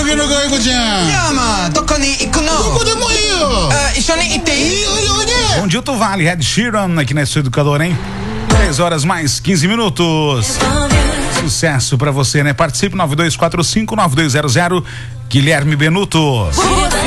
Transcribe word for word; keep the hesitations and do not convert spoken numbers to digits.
けのかいこちゃん。 いやまあどこに行くの？ どこでもいいよ。 あ、一緒に行っていい？ いいよいいよね。 Condito Vale, Ed Sheeran aqui na sua educadora, hein? três horas mais quinze minutos. Sucesso pra você, né? Participe nove dois quatro cinco nove dois zero zero. Guilherme Benuto.